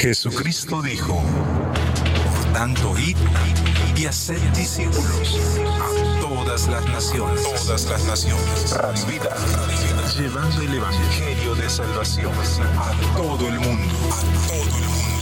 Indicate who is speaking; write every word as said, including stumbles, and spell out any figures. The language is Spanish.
Speaker 1: Jesucristo dijo: por tanto, id y haced discípulos a todas las naciones. Todas las naciones. Radio Vida, llevando el evangelio de salvación a todo el mundo. A todo el mundo.